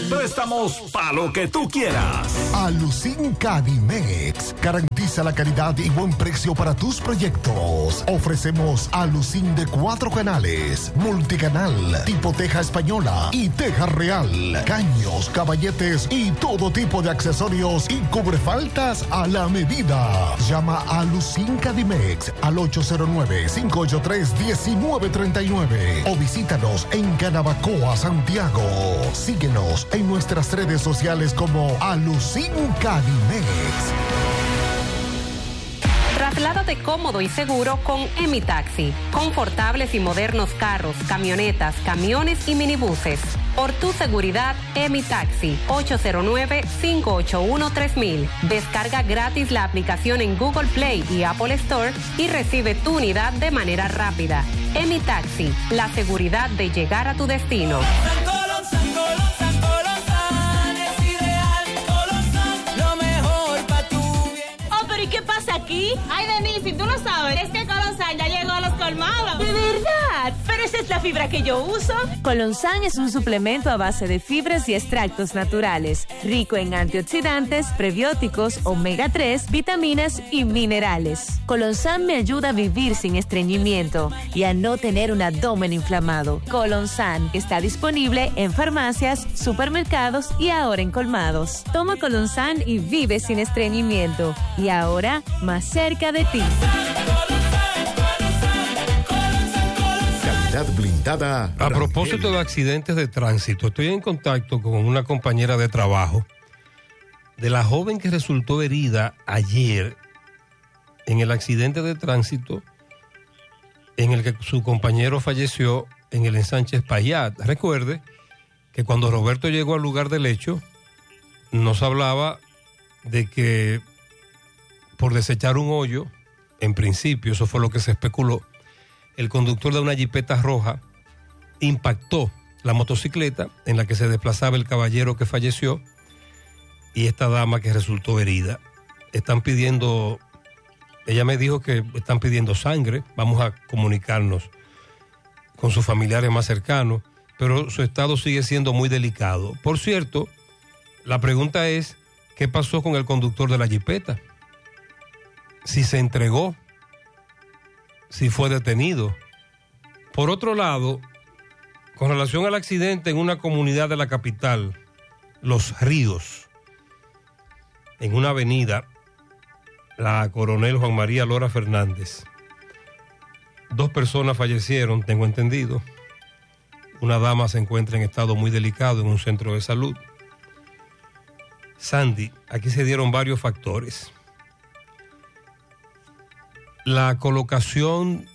Préstamos pa' lo que tú quieras. Alucin Cadimex garantiza la calidad y buen precio para tus proyectos. Ofrecemos Alucin de 4 canales, multicanal, tipo teja española y teja real, caños, caballetes y todo tipo de accesorios y cubrefaltas a la medida. Llama a Alucin Cadimex al 809-583-1939 o visítanos en Canabacoa, Santiago. Síguenos en nuestras redes sociales como Alucin Cadimex. Trasládate cómodo y seguro con Emitaxi. Confortables y modernos carros, camionetas, camiones y minibuses. Por tu seguridad, Emitaxi. 809-581-3000. Descarga gratis la aplicación en Google Play y Apple Store y recibe tu unidad de manera rápida. Emitaxi, la seguridad de llegar a tu destino. ¿Y qué pasa aquí? Ay, Denise, si tú no sabes, es que Colonsan ya llegó a los colmados. ¿De verdad? Pero esa es la fibra que yo uso. Colonsan es un suplemento a base de fibras y extractos naturales, rico en antioxidantes, prebióticos, omega 3, vitaminas y minerales. Colonsan me ayuda a vivir sin estreñimiento y a no tener un abdomen inflamado. Colonsan está disponible en farmacias, supermercados y ahora en colmados. Toma Colonsan y vive sin estreñimiento. Y ahora más cerca de ti. Calidad blindada. A propósito de accidentes de tránsito, estoy en contacto con una compañera de trabajo de la joven que resultó herida ayer en el accidente de tránsito en el que su compañero falleció en el ensanche Espaillat. Recuerde que cuando Roberto llegó al lugar del hecho, nos hablaba de que por desechar un hoyo, en principio, eso fue lo que se especuló, el conductor de una jipeta roja impactó la motocicleta en la que se desplazaba el caballero que falleció y esta dama que resultó herida. Están pidiendo, ella me dijo que están pidiendo sangre, vamos a comunicarnos con sus familiares más cercanos, pero su estado sigue siendo muy delicado. Por cierto, la pregunta es, ¿qué pasó con el conductor de la jipeta? Si se entregó, si fue detenido. Por otro lado, con relación al accidente en una comunidad de la capital, Los Ríos, en una avenida, la Coronel Juan María Lora Fernández, 2 personas fallecieron, tengo entendido. Una dama se encuentra en estado muy delicado en un centro de salud. Sandy, aquí se dieron varios factores. La colocación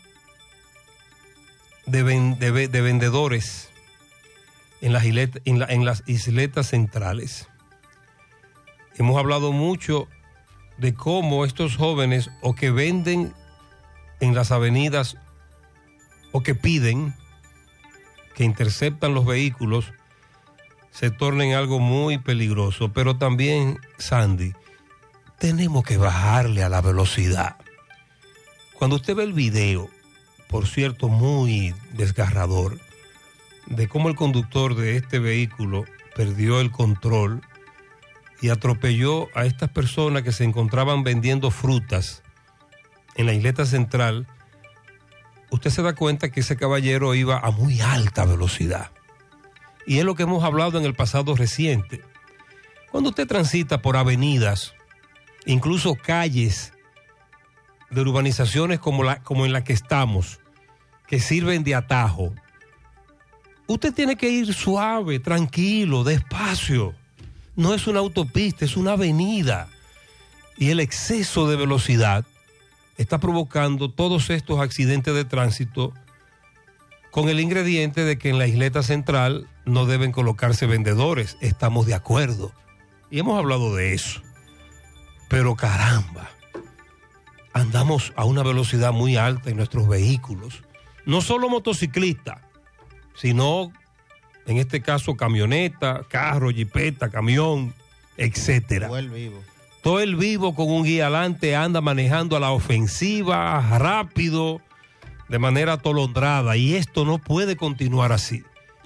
de vendedores en las isletas centrales. Hemos hablado mucho de cómo estos jóvenes o que venden en las avenidas o que piden, que interceptan los vehículos, se tornen algo muy peligroso. Pero también, Sandy, tenemos que bajarle a la velocidad. Cuando usted ve el video, por cierto, muy desgarrador, de cómo el conductor de este vehículo perdió el control y atropelló a estas personas que se encontraban vendiendo frutas en la isleta central, usted se da cuenta que ese caballero iba a muy alta velocidad. Y es lo que hemos hablado en el pasado reciente. Cuando usted transita por avenidas, incluso calles de urbanizaciones como en la que estamos, que sirven de atajo, usted tiene que ir suave, tranquilo, despacio. No es una autopista, es una avenida. Y el exceso de velocidad está provocando todos estos accidentes de tránsito, con el ingrediente de que en la isleta central no deben colocarse vendedores. Estamos de acuerdo y hemos hablado de eso. Pero caramba, andamos a una velocidad muy alta en nuestros vehículos. No solo motociclistas, sino en este caso camioneta, carro, jipeta, camión, etcétera. Todo el vivo con un guía adelante anda manejando a la ofensiva, rápido, de manera atolondrada, y esto no puede continuar así.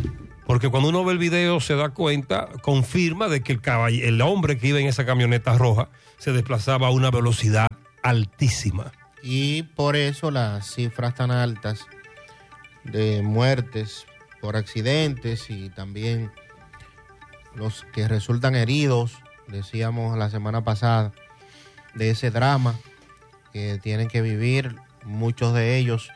Porque cuando uno ve el video se da cuenta, confirma de que el hombre que iba en esa camioneta roja se desplazaba a una velocidad altísima. Y por eso las cifras tan altas de muertes por accidentes y también los que resultan heridos, decíamos la semana pasada, de ese drama que tienen que vivir muchos de ellos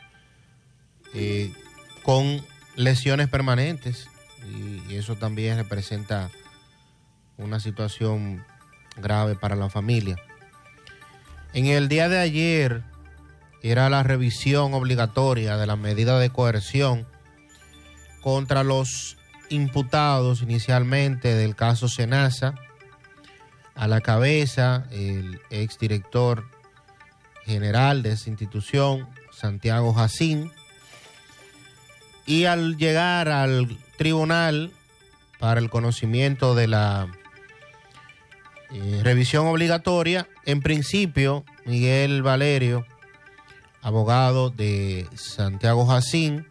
con lesiones permanentes, y eso también representa una situación grave para la familia. En el día de ayer era la revisión obligatoria de la medida de coerción contra los imputados inicialmente del caso Senasa. A la cabeza el exdirector general de esa institución, Santiago Jacín, y al llegar al tribunal para el conocimiento de la revisión obligatoria, en principio Miguel Valerio, abogado de Santiago Jacín,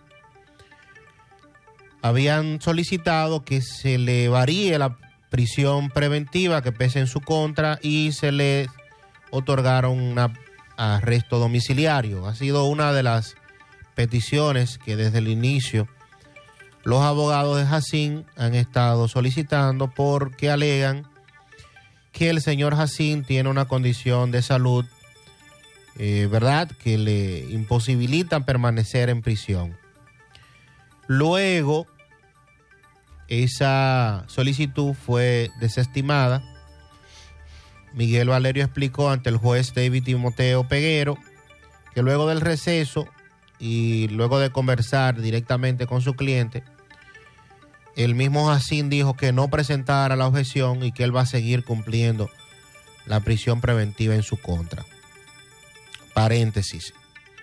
habían solicitado que se le varíe la prisión preventiva que pese en su contra y se le otorgaron un arresto domiciliario. Ha sido una de las peticiones que desde el inicio los abogados de Jacín han estado solicitando, porque alegan que el señor Jacín tiene una condición de salud, ¿verdad?, que le imposibilitan permanecer en prisión. Luego, esa solicitud fue desestimada. Miguel Valerio explicó ante el juez David Timoteo Peguero que luego del receso y luego de conversar directamente con su cliente, el mismo Jacín dijo que no presentara la objeción y que él va a seguir cumpliendo la prisión preventiva en su contra. Paréntesis.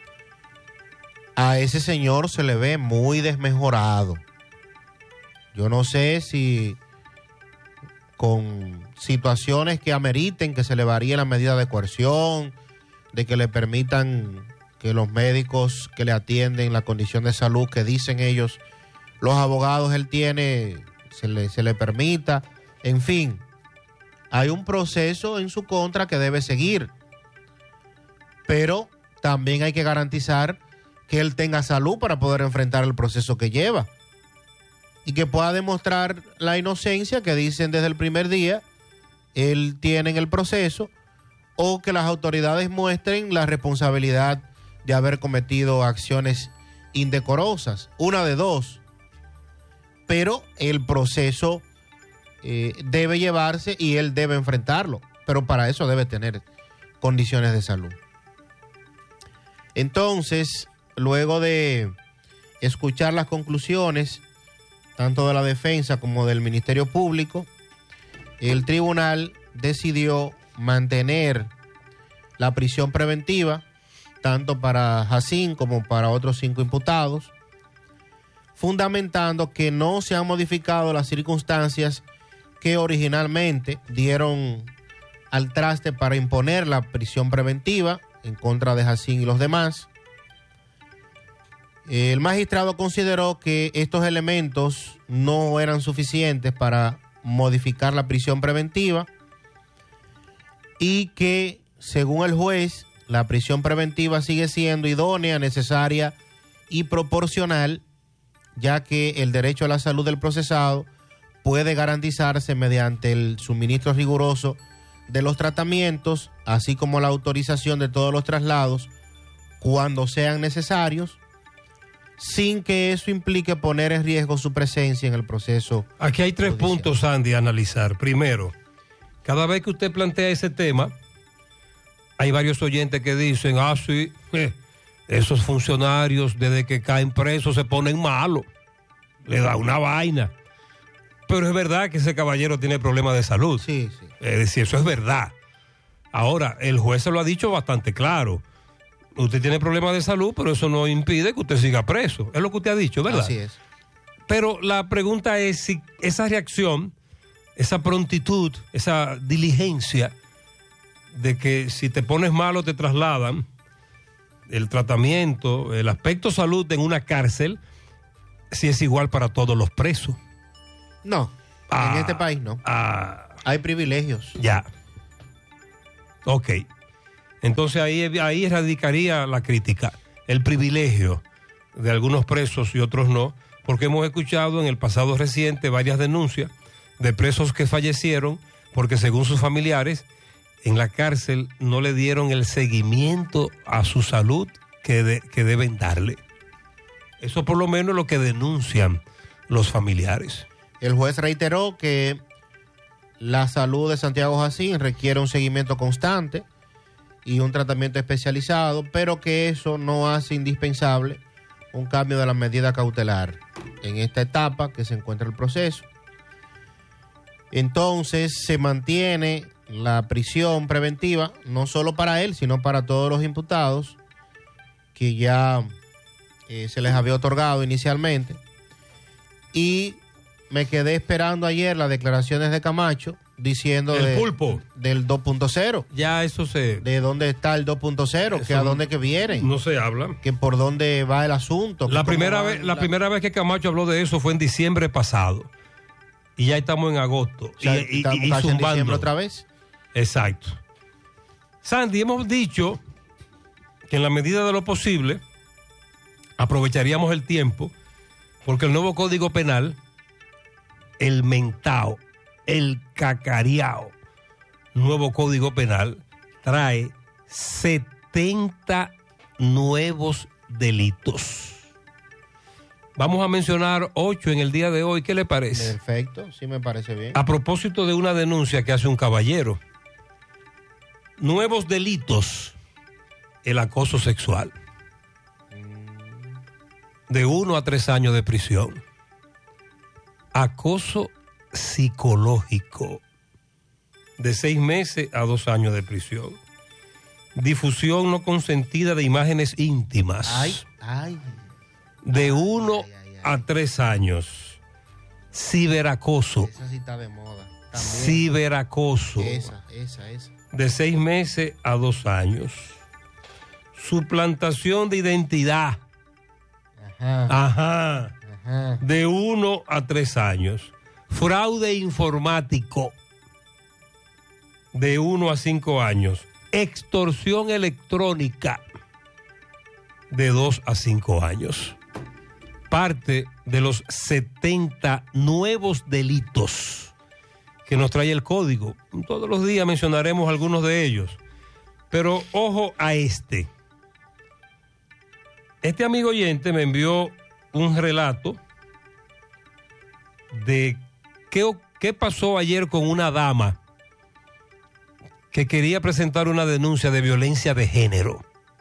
A ese señor se le ve muy desmejorado. Yo no sé si con situaciones que ameriten que se le varíe la medida de coerción, de que le permitan que los médicos que le atienden la condición de salud que dicen ellos, los abogados él tiene, se le permita. En fin, hay un proceso en su contra que debe seguir, pero también hay que garantizar que él tenga salud para poder enfrentar el proceso que lleva y que pueda demostrar la inocencia que dicen desde el primer día él tiene en el proceso, o que las autoridades muestren la responsabilidad de haber cometido acciones indecorosas, una de dos. Pero el proceso debe llevarse y él debe enfrentarlo, pero para eso debe tener condiciones de salud. Entonces, luego de escuchar las conclusiones tanto de la defensa como del Ministerio Público, el tribunal decidió mantener la prisión preventiva tanto para Jacín como para otros 5 imputados, fundamentando que no se han modificado las circunstancias que originalmente dieron al traste para imponer la prisión preventiva en contra de Jacín y los demás. El magistrado consideró que estos elementos no eran suficientes para modificar la prisión preventiva y que, según el juez, la prisión preventiva sigue siendo idónea, necesaria y proporcional, ya que el derecho a la salud del procesado puede garantizarse mediante el suministro riguroso de los tratamientos, así como la autorización de todos los traslados cuando sean necesarios, sin que eso implique poner en riesgo su presencia en el proceso. Aquí hay 3 judicial. puntos, Andy, a analizar. Primero, cada vez que usted plantea ese tema, hay varios oyentes que dicen, sí, esos funcionarios desde que caen presos se ponen malos, le da una vaina. Pero es verdad que ese caballero tiene problemas de salud. Sí, sí. Es decir, eso es verdad. Ahora, el juez se lo ha dicho bastante claro. Usted tiene problemas de salud, pero eso no impide que usted siga preso. Es lo que usted ha dicho, ¿verdad? Así es. Pero la pregunta es si esa reacción, esa prontitud, esa diligencia de que si te pones malo te trasladan, el tratamiento, el aspecto salud en una cárcel, si es igual para todos los presos. No, en este país no. Hay privilegios. Ya. Ok. Entonces ahí radicaría la crítica. El privilegio de algunos presos y otros no, porque hemos escuchado en el pasado reciente varias denuncias de presos que fallecieron porque según sus familiares en la cárcel no le dieron el seguimiento a su salud que deben darle. Eso por lo menos es lo que denuncian los familiares. El juez reiteró que la salud de Santiago Jacín requiere un seguimiento constante y un tratamiento especializado, pero que eso no hace indispensable un cambio de la medida cautelar en esta etapa que se encuentra el proceso. Entonces se mantiene la prisión preventiva, no solo para él, sino para todos los imputados que ya se les había otorgado inicialmente. Y me quedé esperando ayer las declaraciones de Camacho diciendo el pulpo del 2.0. Ya eso se... De dónde está el 2.0, que a dónde que viene. No se habla. Que por dónde va el asunto. La primera vez que Camacho habló de eso fue en diciembre pasado. Y ya estamos en agosto. O sea, y zumbando. En diciembre otra vez. Exacto. Sandy, hemos dicho que en la medida de lo posible aprovecharíamos el tiempo porque el nuevo Código Penal, el mentao, el cacareao, nuevo Código Penal, trae 70 nuevos delitos. Vamos a mencionar 8 en el día de hoy. ¿Qué le parece? Perfecto, sí me parece bien. A propósito de una denuncia que hace un caballero. Nuevos delitos. El acoso sexual. De 1 a 3 años de prisión. Acoso psicológico. De 6 meses a 2 años de prisión. Difusión no consentida de imágenes íntimas. De 1 a 3 años. Ciberacoso. Esa sí está de moda. También. Ciberacoso. Esa. De 6 meses a 2 años. Suplantación de identidad. Ajá. De 1 a 3 años. Fraude informático. De 1 a 5 años. Extorsión electrónica. De 2 a 5 años. Parte de los 70 nuevos delitos que nos trae el código. Todos los días mencionaremos algunos de ellos. Pero ojo a este. Este amigo oyente me envió un relato de qué pasó ayer con una dama que quería presentar una denuncia de violencia de género.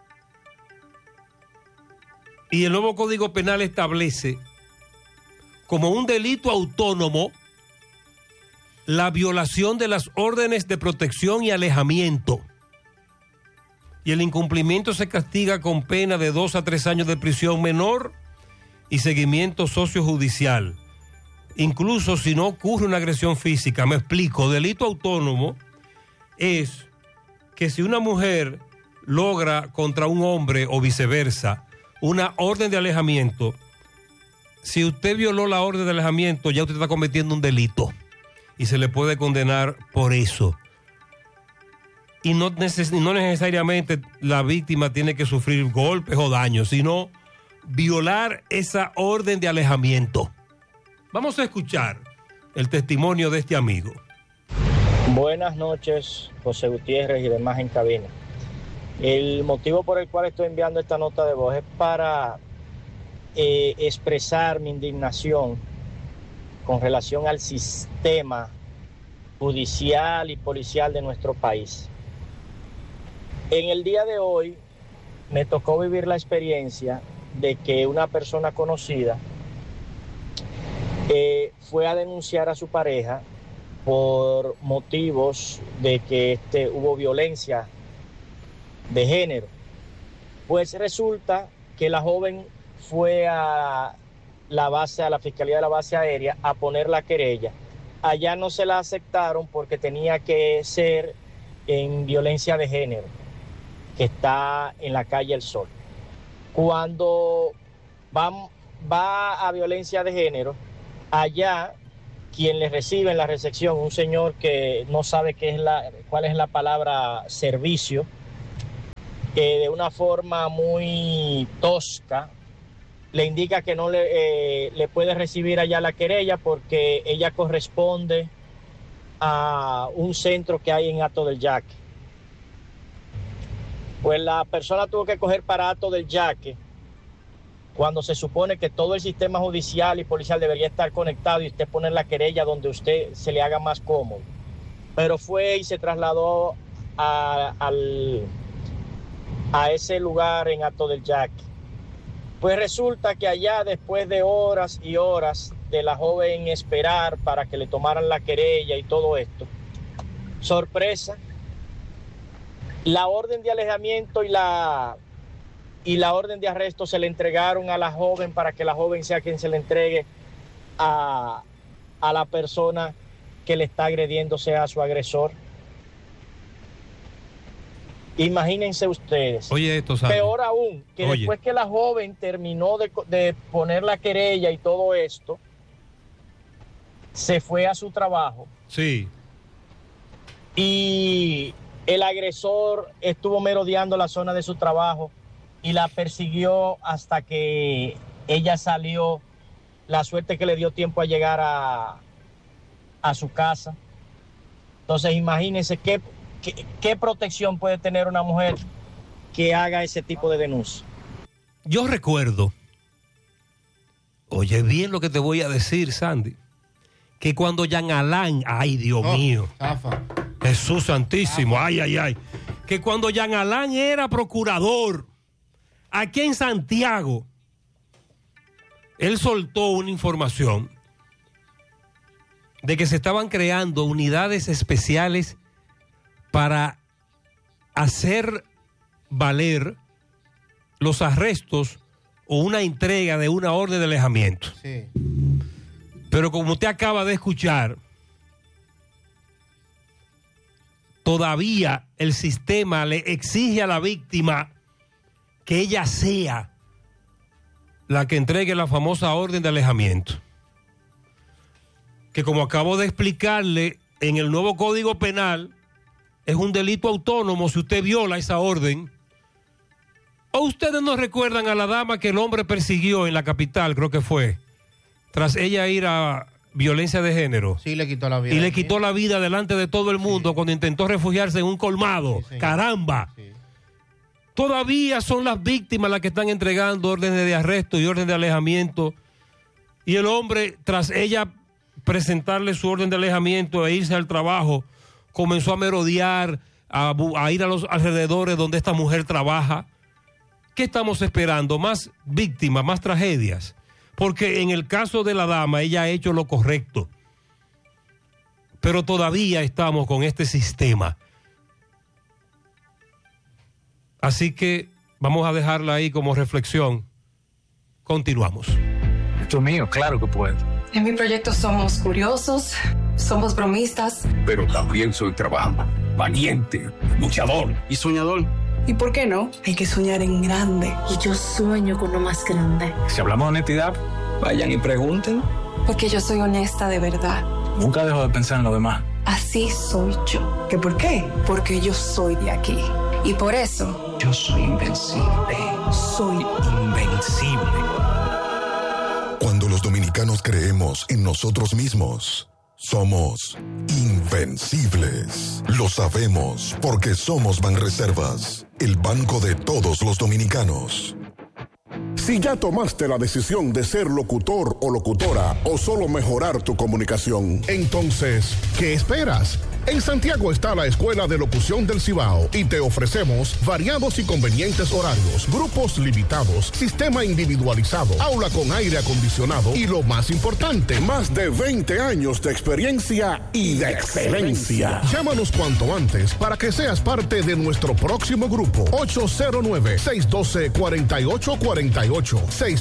Y el nuevo Código Penal establece como un delito autónomo la violación de las órdenes de protección y alejamiento. Y el incumplimiento se castiga con pena de 2 a 3 años de prisión menor y seguimiento sociojudicial. Incluso si no ocurre una agresión física. Me explico, delito autónomo es que si una mujer logra contra un hombre o viceversa una orden de alejamiento, si usted violó la orden de alejamiento, ya usted está cometiendo un delito y se le puede condenar por eso. Y no necesariamente la víctima tiene que sufrir golpes o daños, sino violar esa orden de alejamiento. Vamos a escuchar el testimonio de este amigo. Buenas noches, José Gutiérrez y demás en cabina. El motivo por el cual estoy enviando esta nota de voz es para expresar mi indignación con relación al sistema judicial y policial de nuestro país. En el día de hoy me tocó vivir la experiencia de que una persona conocida fue a denunciar a su pareja por motivos de que hubo violencia de género. Pues resulta que la joven fue a la Fiscalía de la Base Aérea a poner la querella. Allá no se la aceptaron porque tenía que ser en violencia de género, que está en la calle El Sol. Cuando va a violencia de género, allá quien le recibe en la recepción, un señor que no sabe cuál es la palabra servicio, de una forma muy tosca le indica que no le puede recibir allá la querella porque ella corresponde a un centro que hay en Hato del Yaque. Pues la persona tuvo que coger para Hato del Yaque cuando se supone que todo el sistema judicial y policial debería estar conectado y usted poner la querella donde usted se le haga más cómodo. Pero fue y se trasladó a ese lugar en Hato del Yaque. Pues resulta que allá, después de horas y horas de la joven esperar para que le tomaran la querella y todo esto, sorpresa, la orden de alejamiento y la orden de arresto se le entregaron a la joven para que la joven sea quien se le entregue a la persona que le está agrediendo, sea su agresor. Imagínense ustedes. Oye, esto, ¿sabe? Peor aún, que después que la joven terminó de poner la querella y todo esto, se fue a su trabajo. Sí. Y el agresor estuvo merodeando la zona de su trabajo y la persiguió hasta que ella salió. La suerte que le dio tiempo a llegar a su casa. Entonces imagínense ¿Qué protección puede tener una mujer que haga ese tipo de denuncia? Yo recuerdo, oye bien lo que te voy a decir, Sandy, que cuando Jean Alain, ay Dios mío, Jesús santísimo, ay, que cuando Jean Alain era procurador aquí en Santiago, él soltó una información de que se estaban creando unidades especiales para hacer valer los arrestos o una entrega de una orden de alejamiento. Sí. Pero como usted acaba de escuchar, todavía el sistema le exige a la víctima que ella sea la que entregue la famosa orden de alejamiento. Que como acabo de explicarle, en el nuevo Código Penal es un delito autónomo si usted viola esa orden. ¿O ustedes no recuerdan a la dama que el hombre persiguió en la capital, creo que fue, tras ella ir a violencia de género? Sí, le quitó la vida. Y le quitó la vida delante de todo el mundo, sí, cuando intentó refugiarse en un colmado. Sí, ¡caramba! Sí. Todavía son las víctimas las que están entregando órdenes de arresto y órdenes de alejamiento. Y el hombre, tras ella presentarle su orden de alejamiento e irse al trabajo, comenzó a merodear, a ir a los alrededores donde esta mujer trabaja. ¿Qué estamos esperando? Más víctimas, más tragedias. Porque en el caso de la dama, ella ha hecho lo correcto. Pero todavía estamos con este sistema. Así que vamos a dejarla ahí como reflexión. Continuamos. Esto es mío, claro que puedo. En mi proyecto somos curiosos, somos bromistas. Pero también soy trabajador, valiente, luchador y soñador. ¿Y por qué no? Hay que soñar en grande. Y yo sueño con lo más grande. Si hablamos de honestidad, vayan y pregunten. Porque yo soy honesta de verdad. Nunca dejo de pensar en lo demás. Así soy yo. ¿Qué por qué? Porque yo soy de aquí. Y por eso... yo soy invencible. Soy invencible. Cuando los dominicanos creemos en nosotros mismos, somos invencibles. Lo sabemos porque somos Banreservas, el banco de todos los dominicanos. Si ya tomaste la decisión de ser locutor o locutora o solo mejorar tu comunicación, entonces, ¿qué esperas? En Santiago está la Escuela de Locución del Cibao y te ofrecemos variados y convenientes horarios, grupos limitados, sistema individualizado, aula con aire acondicionado y lo más importante, más de 20 años de experiencia y de excelencia. Llámanos cuanto antes para que seas parte de nuestro próximo grupo. 809-612-4848,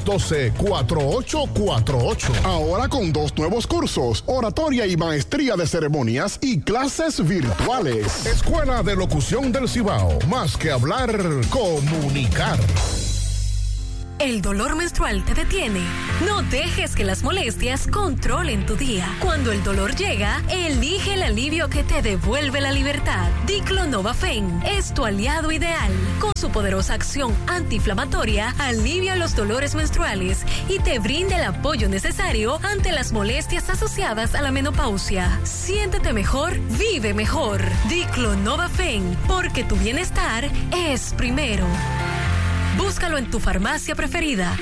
612-4848. Ahora con 2 nuevos cursos, oratoria y maestría de ceremonias y clases virtuales. Escuela de Locución del Cibao. Más que hablar, comunicar. ¿El dolor menstrual te detiene? No dejes que las molestias controlen tu día. Cuando el dolor llega, elige el alivio que te devuelve la libertad. Diclonova-Fen es tu aliado ideal. Con su poderosa acción antiinflamatoria, alivia los dolores menstruales y te brinda el apoyo necesario ante las molestias asociadas a la menopausia. Siéntete mejor, vive mejor. Diclonova-Fen, porque tu bienestar es primero. Búscalo en tu farmacia preferida.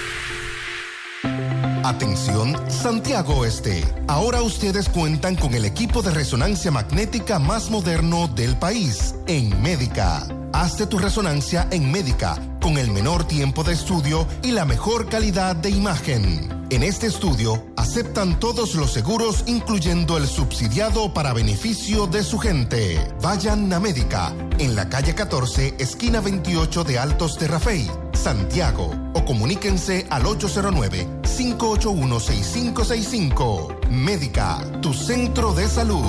Atención, Santiago Este. Ahora ustedes cuentan con el equipo de resonancia magnética más moderno del país, en Médica. Hazte tu resonancia en Médica, con el menor tiempo de estudio y la mejor calidad de imagen. En este estudio, aceptan todos los seguros, incluyendo el subsidiado para beneficio de su gente. Vayan a Médica, en la calle 14, esquina 28 de Altos de Rafey, Santiago, o comuníquense al 809-581-6565. Médica, tu centro de salud.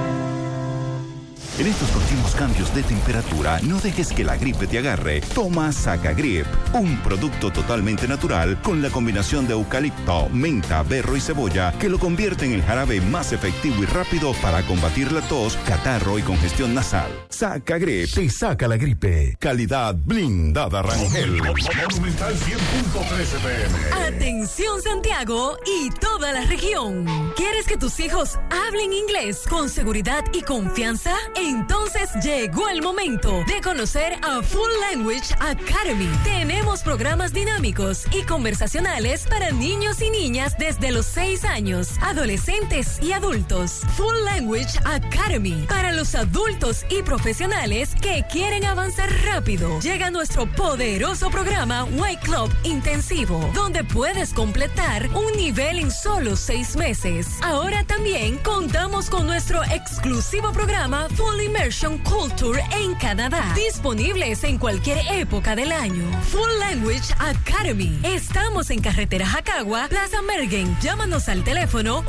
En estos continuos cambios de temperatura, no dejes que la gripe te agarre. Toma Sacagrip, un producto totalmente natural con la combinación de eucalipto, menta, berro y cebolla que lo convierte en el jarabe más efectivo y rápido para combatir la tos, catarro y congestión nasal. Sacagrip te saca la gripe. Calidad blindada Rangel. Monumental 100.13 PM. Atención Santiago y toda la región. ¿Quieres que tus hijos hablen inglés con seguridad y confianza? Entonces llegó el momento de conocer a Full Language Academy. Tenemos programas dinámicos y conversacionales para niños y niñas desde los 6 años, adolescentes y adultos. Full Language Academy para los adultos y profesionales que quieren avanzar rápido. Llega nuestro poderoso programa White Club Intensivo, donde puedes completar un nivel en solo 6 meses. Ahora también contamos con nuestro exclusivo programa Full Immersion Culture en Canadá, disponibles en cualquier época del año. Full Language Academy. Estamos en carretera Jacagua, Plaza Mergen. Llámanos al teléfono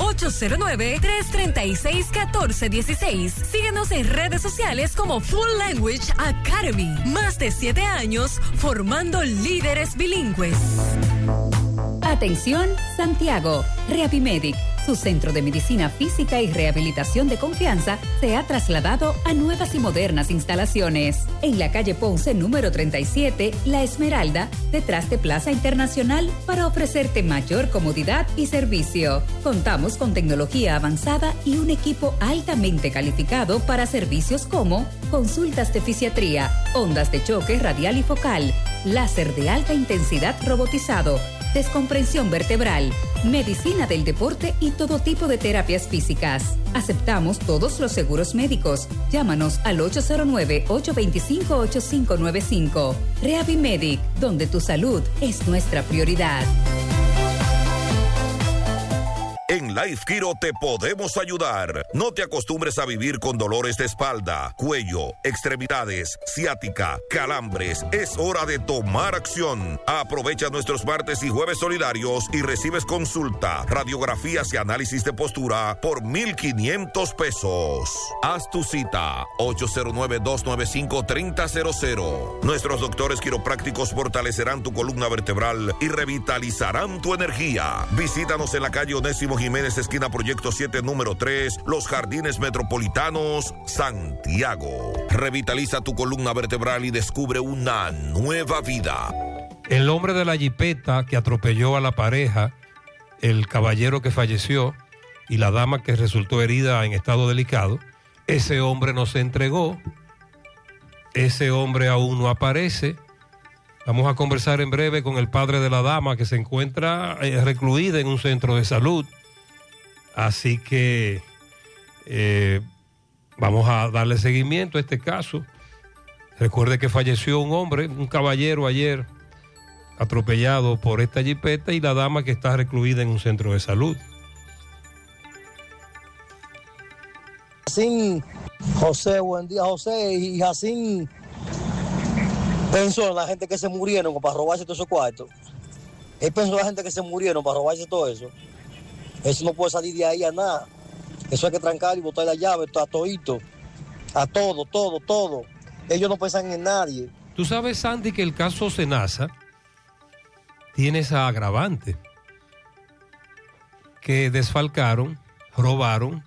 809-336-1416. Síguenos en redes sociales como Full Language Academy. Más de 7 años formando líderes bilingües. Atención, Santiago. Reavimedic, su centro de medicina física y rehabilitación de confianza, se ha trasladado a nuevas y modernas instalaciones. En la calle Ponce, número 37, La Esmeralda, detrás de Plaza Internacional, para ofrecerte mayor comodidad y servicio. Contamos con tecnología avanzada y un equipo altamente calificado para servicios como consultas de fisiatría, ondas de choque radial y focal, láser de alta intensidad robotizado, descomprensión vertebral, medicina del deporte y todo tipo de terapias físicas. Aceptamos todos los seguros médicos. Llámanos al 809-825-8595. Reavimedic, donde tu salud es nuestra prioridad. En Life Kiro te podemos ayudar. No te acostumbres a vivir con dolores de espalda, cuello, extremidades, ciática, calambres. Es hora de tomar acción. Aprovecha nuestros martes y jueves solidarios y recibes consulta, radiografías y análisis de postura por $1,500. Haz tu cita 809-295-3000. Nuestros doctores quiroprácticos fortalecerán tu columna vertebral y revitalizarán tu energía. Visítanos en la calle Onésimo Jiménez, esquina Proyecto 7, número 3, Los Jardines Metropolitanos, Santiago. Revitaliza tu columna vertebral y descubre una nueva vida. El hombre de la jipeta que atropelló a la pareja, el caballero que falleció y la dama que resultó herida en estado delicado, ese hombre no se entregó, ese hombre aún no aparece. Vamos a conversar en breve con el padre de la dama que se encuentra recluida en un centro de salud. Así que vamos a darle seguimiento a este caso. Recuerde que falleció un hombre, un caballero ayer, atropellado por esta jipeta, y la dama que está recluida en un centro de salud. Jacín, José, buen día José, y Jacín pensó en la gente que se murieron para robarse todos esos cuartos. Él pensó en la gente que se murieron para robarse todo eso. Eso no puede salir de ahí a nada. Eso hay que trancar y botar la llave a todito, a todo. Ellos no piensan en nadie. Tú sabes, Sandy, que el caso Senasa tiene esa agravante, que desfalcaron, robaron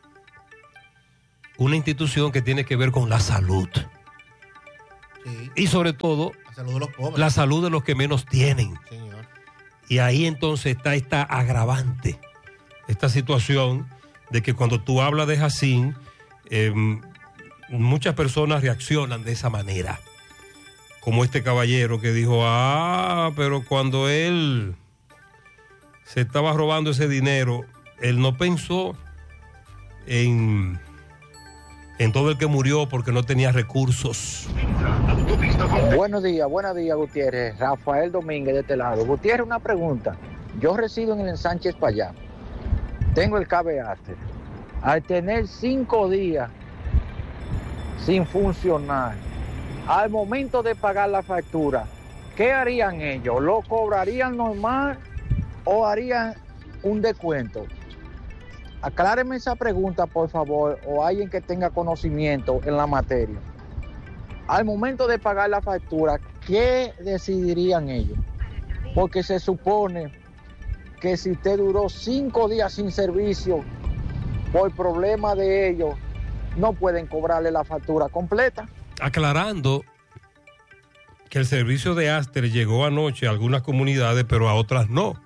una institución que tiene que ver con la salud. Sí. Y sobre todo, la salud de los pobres. La salud de los que menos tienen. Señor. Y ahí entonces está esta agravante, esta situación de que cuando tú hablas de Jacín, muchas personas reaccionan de esa manera. Como este caballero que dijo, pero cuando él se estaba robando ese dinero, él no pensó en todo el que murió porque no tenía recursos. Buenos días, Gutiérrez. Rafael Domínguez de este lado. Gutiérrez, una pregunta. Yo resido en el ensanche Espaillá. Tengo el cable Aster. Al tener 5 días sin funcionar, al momento de pagar la factura, ¿qué harían ellos? ¿Lo cobrarían normal o harían un descuento? Acláreme esa pregunta, por favor, o alguien que tenga conocimiento en la materia. Al momento de pagar la factura, ¿qué decidirían ellos? Porque se supone que si usted duró 5 días sin servicio por problema de ellos, no pueden cobrarle la factura completa. Aclarando que el servicio de Aster llegó anoche a algunas comunidades, pero a otras no.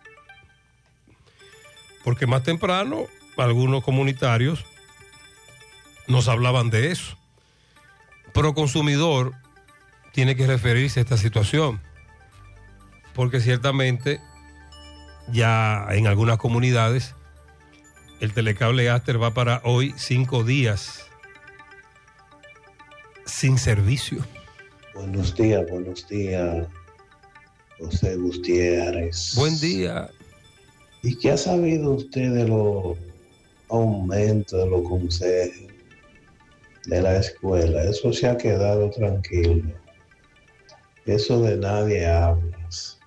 Porque más temprano algunos comunitarios nos hablaban de eso. Pero consumidor tiene que referirse a esta situación, porque ciertamente ya en algunas comunidades el telecable Aster va para hoy 5 días sin servicio. Buenos días, José Gutiérrez. Buen día. ¿Y qué ha sabido usted de los aumentos de los consejos de la escuela? Eso se ha quedado tranquilo. Eso de nadie hablas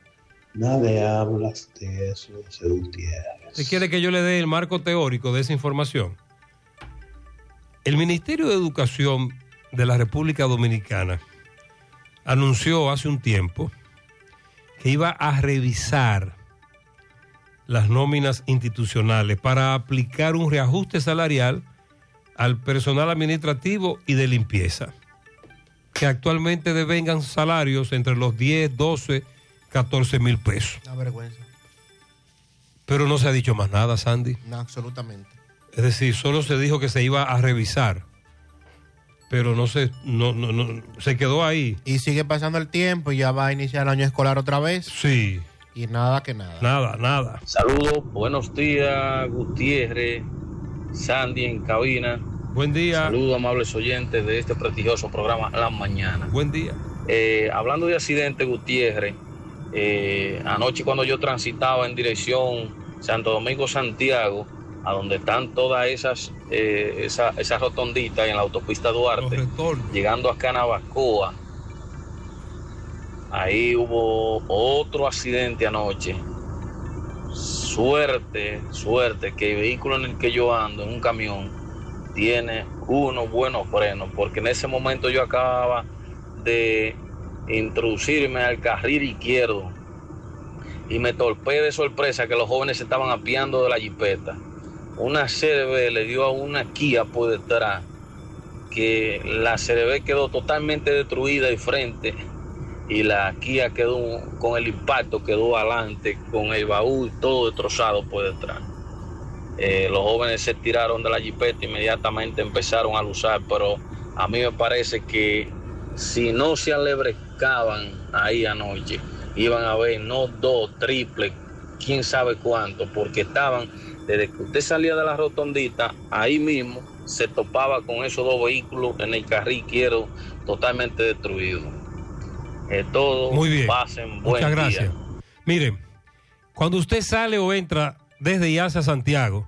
de eso, José Gutiérrez. ¿Usted quiere que yo le dé el marco teórico de esa información? El Ministerio de Educación de la República Dominicana anunció hace un tiempo que iba a revisar las nóminas institucionales para aplicar un reajuste salarial al personal administrativo y de limpieza, que actualmente devengan salarios entre los 10, 12, 14 mil pesos. Una vergüenza. Pero no se ha dicho más nada, Sandy. No, absolutamente. Es decir, solo se dijo que se iba a revisar, pero no se quedó ahí. Y sigue pasando el tiempo y ya va a iniciar el año escolar otra vez. Sí. Y nada que nada. Nada. Saludos, buenos días, Gutiérrez, Sandy en cabina. Buen día. Saludos, amables oyentes de este prestigioso programa La Mañana. Buen día. Hablando de accidente, Gutiérrez, anoche cuando yo transitaba en dirección Santo Domingo-Santiago, a donde están todas esas rotonditas en la autopista Duarte, llegando a Canabacoa, ahí hubo otro accidente anoche. Suerte que el vehículo en el que yo ando, en un camión, tiene unos buenos frenos, porque en ese momento yo acababa de introducirme al carril izquierdo y me topé de sorpresa que los jóvenes se estaban apiando de la jipeta. Una CRB le dio a una Kia por detrás, que la CRB quedó totalmente destruida de frente y la Kia quedó con el impacto, quedó adelante con el baúl todo destrozado por detrás. Los jóvenes se tiraron de la jipeta, inmediatamente empezaron a luchar, pero a mí me parece que si no se alebrecaban ahí anoche, iban a ver no 2, triple, quién sabe cuánto, porque estaban, desde que usted salía de la rotondita, ahí mismo se topaba con esos 2 vehículos en el carril izquierdo totalmente destruidos. Todo. Muy bien. Pasen buen Muchas gracias. día. Miren, cuando usted sale o entra desde Yaza a Santiago,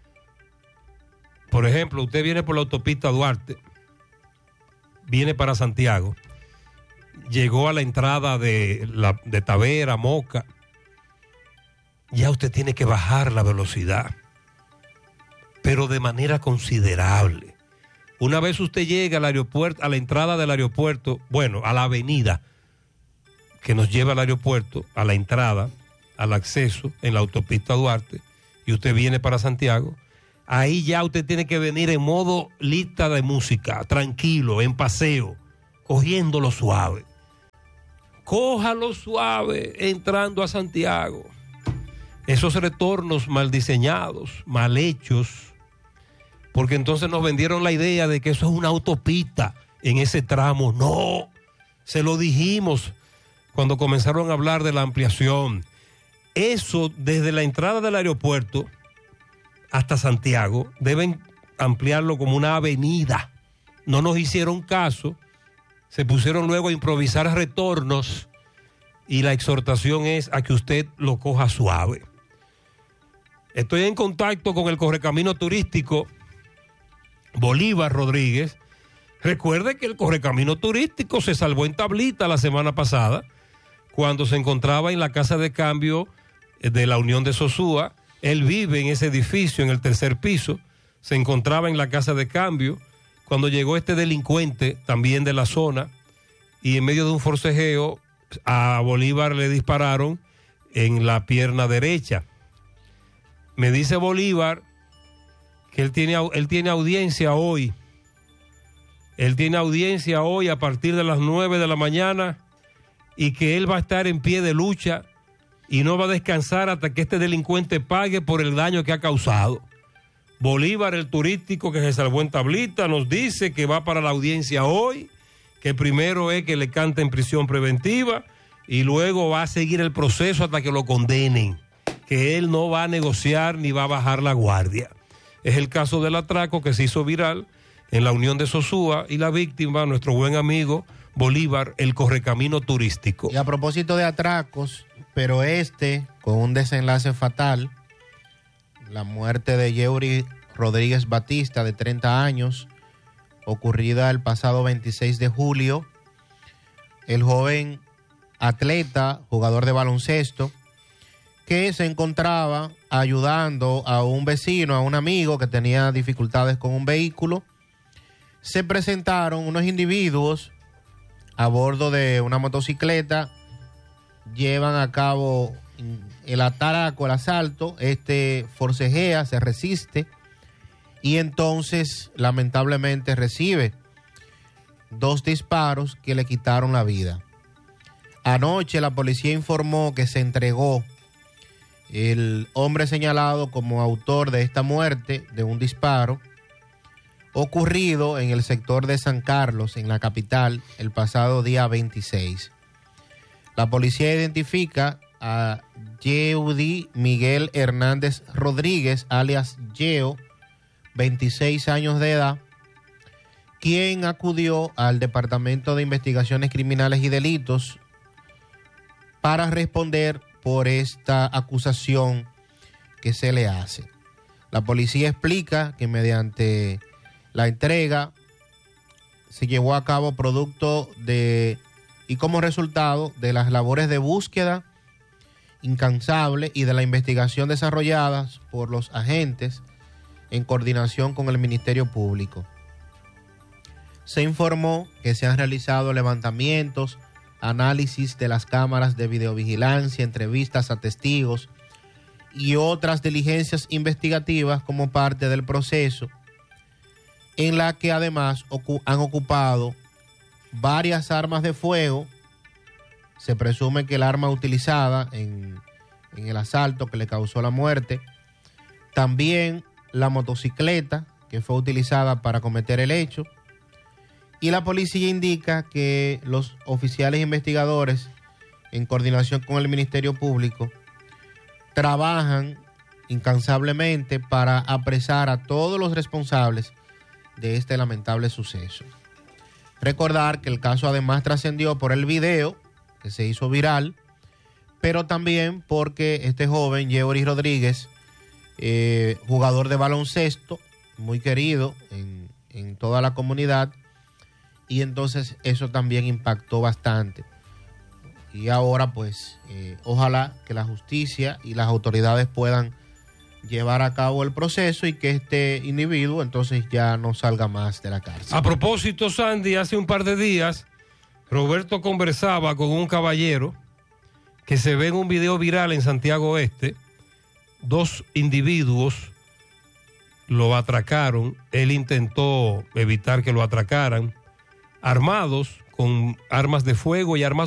por ejemplo, usted viene por la autopista Duarte, viene para Santiago, llegó a la entrada de Tavera, Moca, ya usted tiene que bajar la velocidad, pero de manera considerable. Una vez usted llega al aeropuerto, a la entrada del aeropuerto, bueno, a la avenida, que nos lleva al aeropuerto, a la entrada, al acceso en la autopista Duarte, y usted viene para Santiago, ahí ya usted tiene que venir en modo lista de música, tranquilo, en paseo, cogiéndolo suave. Cójalo suave entrando a Santiago. Esos retornos mal diseñados, mal hechos, porque entonces nos vendieron la idea de que eso es una autopista en ese tramo. No, se lo dijimos cuando comenzaron a hablar de la ampliación. Eso, desde la entrada del aeropuerto hasta Santiago, deben ampliarlo como una avenida. No nos hicieron caso, se pusieron luego a improvisar retornos y la exhortación es a que usted lo coja suave. Estoy en contacto con el correcamino turístico Bolívar Rodríguez. Recuerde que el correcamino turístico se salvó en tablita la semana pasada cuando se encontraba en la casa de cambio de la Unión de Sosúa. Él vive en ese edificio en el tercer piso, se encontraba en la casa de cambio cuando llegó este delincuente también de la zona y en medio de un forcejeo a Bolívar le dispararon en la pierna derecha. Me dice Bolívar que él tiene audiencia hoy. Él tiene audiencia hoy a partir de las 9 de la mañana y que él va a estar en pie de lucha y no va a descansar hasta que este delincuente pague por el daño que ha causado. Bolívar, el turístico que se salvó en tablita, nos dice que va para la audiencia hoy, que primero es que le cante en prisión preventiva y luego va a seguir el proceso hasta que lo condenen, que él no va a negociar ni va a bajar la guardia. Es el caso del atraco que se hizo viral en la Unión de Sosúa y la víctima, nuestro buen amigo Bolívar, el correcamino turístico. Y a propósito de atracos, pero con un desenlace fatal, la muerte de Yeuri Rodríguez Batista, de 30 años, ocurrida el pasado 26 de julio. El joven atleta, jugador de baloncesto, que se encontraba ayudando a un vecino, a un amigo que tenía dificultades con un vehículo. Se presentaron unos individuos a bordo de una motocicleta, llevan a cabo el atraco, el asalto, forcejea, se resiste y entonces lamentablemente recibe 2 disparos que le quitaron la vida. Anoche la policía informó que se entregó el hombre señalado como autor de esta muerte, de un disparo ocurrido en el sector de San Carlos, en la capital, el pasado día 26. La policía identifica a Yeudi Miguel Hernández Rodríguez, alias Yeo, 26 años de edad, quien acudió al Departamento de Investigaciones Criminales y Delitos para responder por esta acusación que se le hace. La policía explica que mediante la entrega se llevó a cabo producto de y como resultado de las labores de búsqueda incansable y de la investigación desarrolladas por los agentes en coordinación con el Ministerio Público. Se informó que se han realizado levantamientos, análisis de las cámaras de videovigilancia, entrevistas a testigos y otras diligencias investigativas como parte del proceso, en la que además han ocupado varias armas de fuego. Se presume que el arma utilizada en el asalto que le causó la muerte, también la motocicleta que fue utilizada para cometer el hecho, y la policía indica que los oficiales investigadores, en coordinación con el Ministerio Público, trabajan incansablemente para apresar a todos los responsables de este lamentable suceso. Recordar que el caso además trascendió por el video que se hizo viral, pero también porque este joven, Yeuri Rodríguez, jugador de baloncesto, muy querido en toda la comunidad, y entonces eso también impactó bastante. Y ahora pues ojalá que la justicia y las autoridades puedan llevar a cabo el proceso y que este individuo entonces ya no salga más de la cárcel. A propósito, Sandy, hace un par de días Roberto conversaba con un caballero que se ve en un video viral en Santiago Oeste. 2 individuos lo atracaron. Él intentó evitar que lo atracaran, armados con armas de fuego y armas